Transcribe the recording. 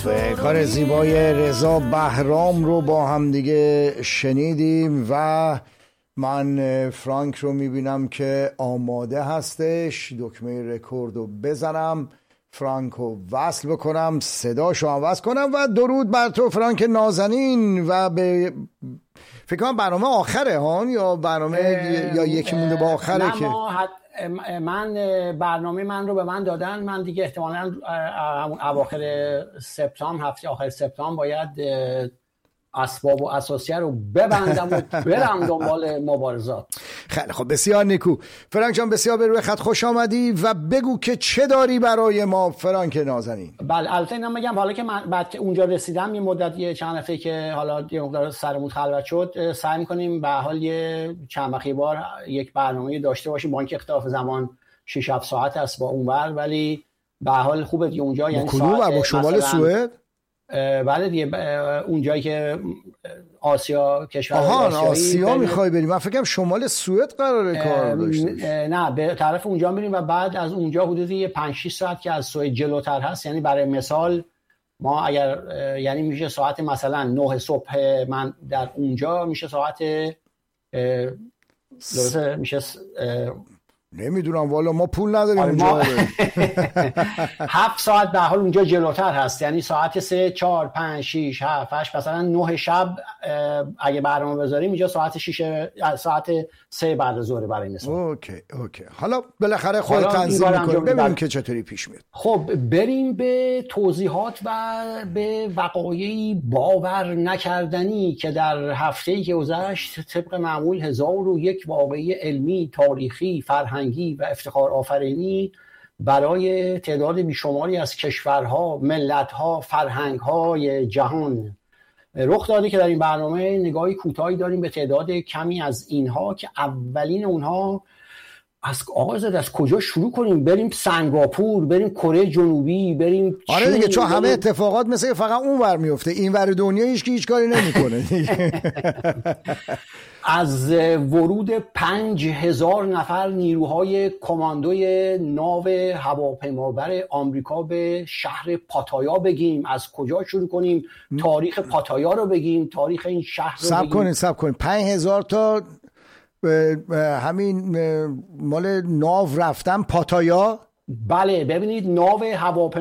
کار زیبای رضا بهرام رو با هم دیگه شنیدیم و من فرانک رو میبینم که آماده هستش. دکمه رکورد رو بزنم، فرانک رو وصل بکنم، صداش رو عوض کنم و درود بر تو فرانک نازنین. و به فکر کنم برنامه آخره هان یا برنامه یا یکی مونده با آخره که من برنامه من رو به من دادن. من دیگه احتمالاً اواخر سپتامبر، هفته آخر سپتامبر باید اسباب و اساسیه رو ببندم و برم دنبال مبارزات. خیلی خب، بسیار نیکو فرانک جان، بسیار به روی خط خوش آمدی و بگو که چه داری برای ما فرانک نازنین. بله، البته اینم بگم حالا که من بعد که اونجا رسیدم یه مدت، یه چند هفته که حالا یه مقدار سرمون خلوت شد، سعی می‌کنیم به حال یه چند وقتی بار یک برنامه داشته باشیم با اینکه اختلاف زمان 6 7 ساعت است با اونور، ولی به حال خوبه دیگه اونجا. یعنی ساعت با شمال سوئد. بله دیگه، اونجایی که آسیا، کشور آسیا میخوای بریم؟ من فکرم شمال سوئد قراره کار داشته. نه، به طرف اونجا میریم و بعد از اونجا حدودی 5-6 ساعت که از سوئد جلوتر هست. یعنی برای مثال ما اگر یعنی میشه ساعت مثلا 9 صبح من در اونجا، میشه ساعت درسته میشه نمیدونم والا، ما پول نداریم اونجا. 7 ساعت به حال اونجا جلوتر هست، یعنی ساعت 3 4 5 6 7 8 مثلا 9 شب اگه برنامه بذاریم اینجا ساعت 3 بعد از ظهر برای مثال. اوکی. حالا بالاخره خودت تنظیم می‌کنی، ببینیم که چطوری پیش میاد. خب بریم به توضیحات و به وقایعی باور نکردنی که در هفته‌ای که گذشت طبق معمول 1001 واقعه علمی، تاریخی، فرهنگی و افتخار آفرینی برای تعداد بیشماری از کشورها، ملت‌ها، فرهنگ‌های جهان رخ داده که در این برنامه نگاهی کوتاهی داریم به تعداد کمی از اینها که اولین اونها از کجا شروع کنیم؟ بریم سنگاپور، بریم کره جنوبی، بریم آره دیگه، چون همه اتفاقات مثل فقط اون ور میفته، این ور دنیا هیچ کاری نمیکنه. از ورود 5000 نفر نیروهای کماندوی ناو هواپیمابر آمریکا به شهر پاتایا بگیم. از کجا شروع کنیم؟ تاریخ پاتایا رو بگیم، تاریخ این شهر رو بگیم. سب کنین 5000 تا همین مال ناو رفتن پاتایا. بله، ببینید ناو هواپیما